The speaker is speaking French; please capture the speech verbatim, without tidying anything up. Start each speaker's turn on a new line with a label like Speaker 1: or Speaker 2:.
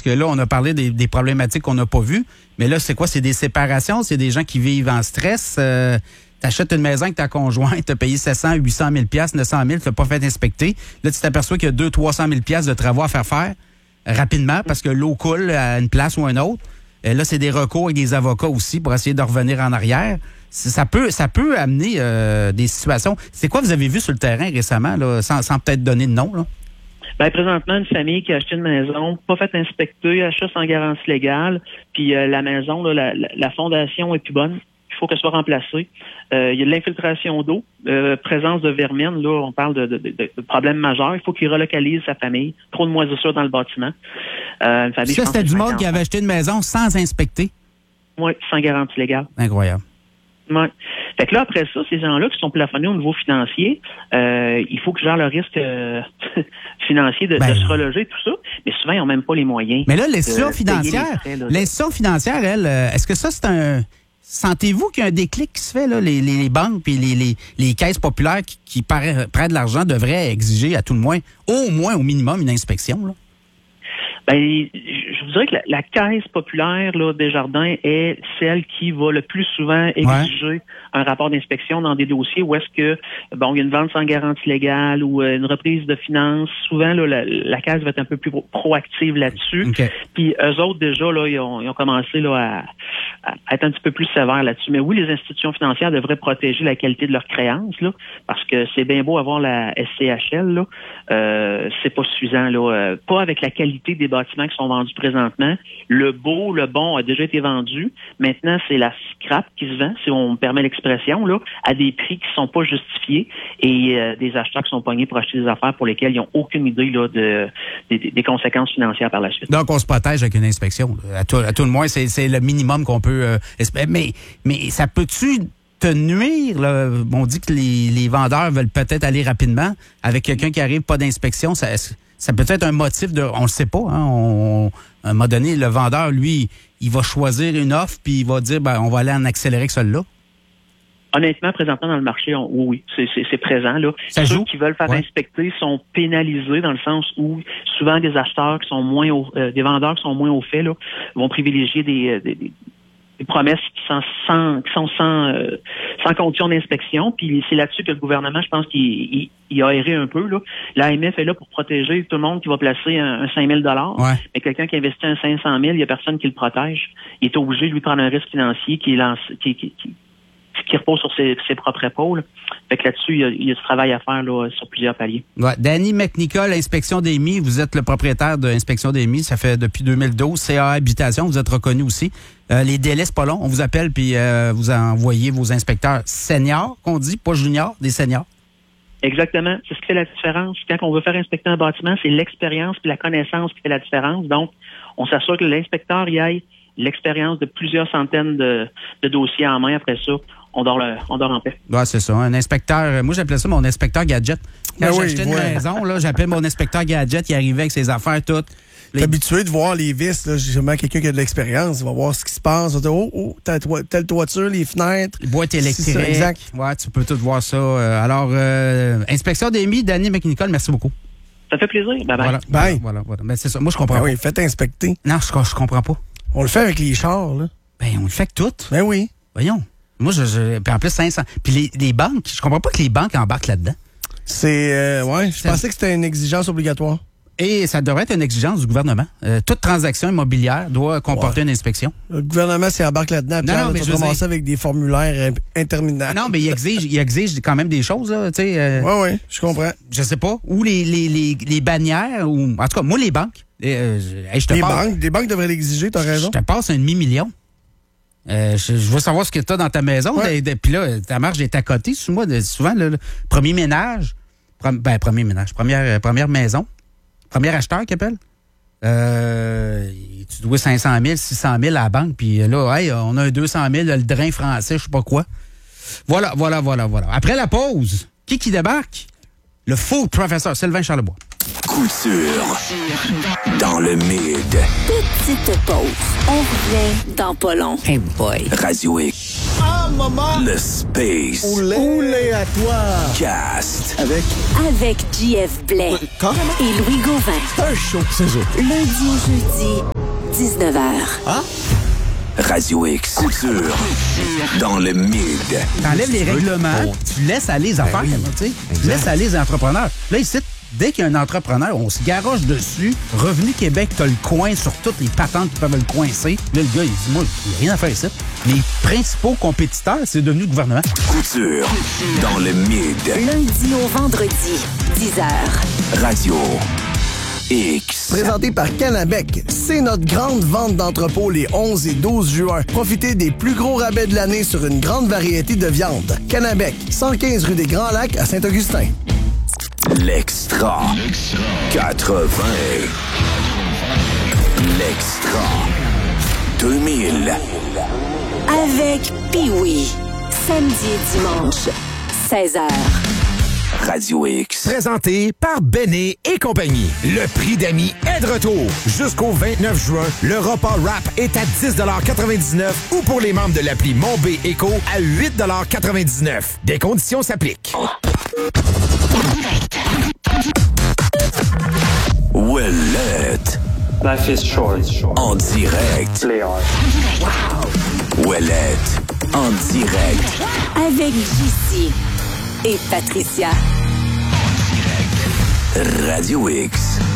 Speaker 1: que là, on a parlé des, des problématiques qu'on n'a pas vues. Mais là, c'est quoi? C'est des séparations? C'est des gens qui vivent en stress? Euh, t'achètes une maison avec ta conjointe, t'as payé sept cents, huit cent mille, neuf cent mille, tu n'as pas fait inspecter. Là, tu t'aperçois qu'il y a deux cents, trois cent mille de travaux à faire faire rapidement parce que l'eau coule à une place ou à une autre. Et là, c'est des recours avec des avocats aussi pour essayer de revenir en arrière. Ça peut, ça peut amener euh, des situations. C'est quoi vous avez vu sur le terrain récemment, là, sans, sans peut-être donner de nom, là?
Speaker 2: Ben, présentement, une famille qui a acheté une maison, pas fait inspecter, achat sans garantie légale, puis euh, la maison, là, la, la, la fondation est plus bonne. Il faut qu'elle soit remplacée. Euh, il y a de l'infiltration d'eau, euh, présence de vermine. Là, on parle de, de, de, de problèmes majeurs. Il faut qu'il relocalise sa famille. Trop de moisissures dans le bâtiment. Euh, une famille,
Speaker 1: ça, c'était du monde qui avait acheté une maison sans inspecter?
Speaker 2: Oui, sans garantie légale.
Speaker 1: Incroyable.
Speaker 2: Ouais. Fait que là, après ça, ces gens-là qui sont plafonnés au niveau financier, euh, il faut que gèrent le risque euh, financier de, ben, de se reloger, tout ça. Mais souvent, ils n'ont même pas les moyens.
Speaker 1: Mais là, l'institution financière, l'institution financière, elle, est-ce que ça, c'est un... Sentez-vous qu'il y a un déclic qui se fait, là? Les, les, les banques et les, les, les caisses populaires qui, qui prennent de l'argent devraient exiger à tout le moins, au moins, au minimum, une inspection, là?
Speaker 2: Ben, je vous dirais que la, la caisse populaire là, Desjardins est celle qui va le plus souvent exiger ouais. un rapport d'inspection dans des dossiers où est-ce que bon, il y a une vente sans garantie légale ou euh, une reprise de finances. Souvent, là, la, la caisse va être un peu plus pro- proactive là-dessus. Okay. Puis eux autres, déjà, là, ils ont, ils ont commencé là, à, à être un petit peu plus sévères là-dessus. Mais oui, les institutions financières devraient protéger la qualité de leurs créances, là, parce que c'est bien beau avoir la S C H L, là, euh, c'est pas suffisant, là, euh, pas avec la qualité des bâtiments qui sont vendus présentement. Le beau, le bon a déjà été vendu. Maintenant, c'est la scrap qui se vend, si on me permet l'expression, là, à des prix qui sont pas justifiés et euh, des acheteurs qui sont pognés pour acheter des affaires pour lesquelles ils n'ont aucune idée là, de, des, des conséquences financières par la suite.
Speaker 1: Donc, on se protège avec une inspection. À tout, à tout le moins, c'est, c'est le minimum qu'on peut euh, espérer. Mais, mais ça peut-tu te nuire, là? On dit que les, les vendeurs veulent peut-être aller rapidement. Avec quelqu'un qui arrive pas d'inspection, ça... Ça peut être un motif de... On le sait pas, hein. On, à un moment donné, le vendeur, lui, il va choisir une offre puis il va dire, ben, on va aller en accélérer que celle-là.
Speaker 2: Honnêtement, présentement dans le marché, on, oui, c'est, c'est, c'est présent. Là.
Speaker 1: Ça
Speaker 2: Ceux
Speaker 1: joue?
Speaker 2: qui veulent faire
Speaker 1: ouais.
Speaker 2: inspecter sont pénalisés dans le sens où souvent des acheteurs qui sont moins au, euh, des vendeurs qui sont moins au fait là, vont privilégier des, des, des des promesses qui sont sans, qui sont sans, euh, sans condition d'inspection. Puis c'est là-dessus que le gouvernement, je pense qu'il il, il a erré un peu. Là. L'A M F est là pour protéger tout le monde qui va placer un, un cinq mille dollars.
Speaker 1: Ouais.
Speaker 2: Mais quelqu'un qui investit un cinq cent mille, il n'y a personne qui le protège. Il est obligé de lui prendre un risque financier qui, lance, qui, qui, qui, qui repose sur ses, ses propres épaules. Fait que là-dessus, il y a, il y a du travail à faire là, sur plusieurs paliers.
Speaker 1: Ouais. Danny McNicol, Inspection des M I, vous êtes le propriétaire de Inspection des M I, ça fait depuis deux mille douze. C A Habitation, vous êtes reconnu aussi. Euh, les délais, c'est pas long. On vous appelle puis euh, vous envoyez vos inspecteurs seniors, qu'on dit, pas juniors, des seniors.
Speaker 2: Exactement. C'est ce qui fait la différence. Quand on veut faire inspecter un bâtiment, c'est l'expérience puis la connaissance qui fait la différence. Donc, on s'assure que l'inspecteur y aille l'expérience de plusieurs centaines de, de dossiers en main. Après ça, on dort, le, on dort en paix.
Speaker 1: Ouais, c'est ça. Un inspecteur, moi j'appelais ça mon inspecteur gadget. Quand
Speaker 3: ben
Speaker 1: j'achetais
Speaker 3: oui,
Speaker 1: une
Speaker 3: ouais.
Speaker 1: maison, là, j'appelais mon inspecteur gadget, il arrivait avec ses affaires toutes.
Speaker 3: Les... T'es habitué de voir les vis, là, justement, quelqu'un qui a de l'expérience, il va voir ce qui se passe, il va dire, oh, oh, telle, to- telle toiture, les fenêtres.
Speaker 1: Les boîtes électriques.
Speaker 3: Ça, exact.
Speaker 1: Ouais, tu peux tout voir ça. Euh, alors, euh, Inspection des M I, Danny McNicol, merci beaucoup.
Speaker 2: Ça fait plaisir. Bye bye.
Speaker 1: Voilà,
Speaker 3: bye.
Speaker 1: Voilà, voilà. Ben, c'est ça. Moi, je comprends
Speaker 3: ben
Speaker 1: pas.
Speaker 3: oui, faites inspecter.
Speaker 1: Non, je, je comprends pas.
Speaker 3: On le fait avec les chars, là.
Speaker 1: Ben, on le fait que tout.
Speaker 3: Ben oui.
Speaker 1: Voyons. Moi, je, je puis en plus, cinq cents. Puis les, les banques, je comprends pas que les banques embarquent là-dedans.
Speaker 3: C'est, euh, ouais, je
Speaker 1: C'est...
Speaker 3: pensais que c'était une exigence obligatoire.
Speaker 1: Et ça devrait être une exigence du gouvernement. Euh, toute transaction immobilière doit comporter ouais. une inspection.
Speaker 3: Le gouvernement s'y embarque là-dedans. Puis non, non, mais je commence dire... avec des formulaires interminables.
Speaker 1: Non, mais il exige, il exige quand même des choses, là, tu sais. Euh,
Speaker 3: oui, oui, je comprends.
Speaker 1: Je sais pas. Ou les, les, les, les bannières, ou en tout cas, moi, les banques. Euh, je, je te
Speaker 3: les
Speaker 1: passe,
Speaker 3: banques, les banques devraient l'exiger, t'as raison.
Speaker 1: Je te passe un demi-million. Euh, je, je veux savoir ce que tu as dans ta maison. Ouais. Puis là, ta marge est à côté. Souvent, souvent le, le premier ménage, prom, ben, premier ménage, première, première maison, premier acheteur qui appelle. Euh, tu dois cinq cent mille, six cent mille à la banque. Puis là, hey, on a un deux cent mille, le drain français, je sais pas quoi. Voilà, voilà, voilà, voilà. Après la pause, qui qui débarque? Le faux professeur Sylvain Charlebois.
Speaker 4: Couture dans le mid.
Speaker 5: Petite pause. On revient dans pas long.
Speaker 4: Hey boy. Radio X.
Speaker 3: Ah, maman!
Speaker 4: Le Space
Speaker 3: Oulé, Oulé à toi!
Speaker 4: Cast.
Speaker 3: Avec
Speaker 5: Avec J F Blais
Speaker 3: Quand?
Speaker 5: et Louis Gauvin.
Speaker 3: C'est un show, c'est ça.
Speaker 5: Lundi au jeudi, dix-neuf heures.
Speaker 3: Ah?
Speaker 4: Radio X. Culture. Dans le mid.
Speaker 1: T'enlèves les règlements, tu laisses aller les affaires,
Speaker 3: oui.
Speaker 1: tu sais. Tu laisses aller les entrepreneurs. Là, ici, dès qu'il y a un entrepreneur, on se garoche dessus. Revenu Québec, t'as le coin sur toutes les patentes qui peuvent le coincer. Là, le gars, il dit, moi, il n'y a rien à faire ici. Les principaux compétiteurs, c'est devenu le gouvernement.
Speaker 4: Couture. Dans le mid.
Speaker 5: Lundi au vendredi, dix heures.
Speaker 4: Radio X.
Speaker 3: Présenté par Canabec, c'est notre grande vente d'entrepôt les onze et douze juin. Profitez des plus gros rabais de l'année sur une grande variété de viandes. Canabec, cent quinze rue des Grands Lacs à Saint-Augustin.
Speaker 4: L'extra. quatre-vingts. L'extra. deux mille.
Speaker 5: Avec Pee-Wee. Samedi et dimanche, seize heures.
Speaker 4: Radio X.
Speaker 6: Présenté par Béné et compagnie. Le prix d'amis est de retour. Jusqu'au vingt-neuf juin, le repas rap est à dix quatre-vingt-dix-neuf ou pour les membres de l'appli Mon B Éco à huit quatre-vingt-dix-neuf. Des conditions s'appliquent.
Speaker 4: Ouellette.
Speaker 7: Life is short.
Speaker 4: En direct.
Speaker 7: Play hard.
Speaker 4: Ouellette. En direct.
Speaker 5: Avec J C et Patricia.
Speaker 4: Radio X.